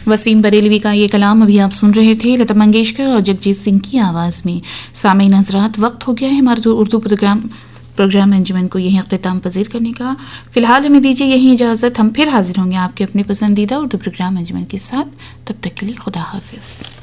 वसीम बरेलवी का ये कलाम अभी आप सुन रहे थे लता मंगेशकर और जगजीत सिंह की आवाज़ में। सामीन हज़रात, वक्त हो गया है हमारे उर्दू प्रोग्राम अंजुमन को यहीं अख्तिताम पजीर करने का। फिलहाल हमें दीजिए यहीं इजाज़त। हम फिर हाजिर होंगे आपके अपने पसंदीदा उर्दू प्रोग्राम अंजुमन के साथ। तब तक के लिए खुदा हाफिज़।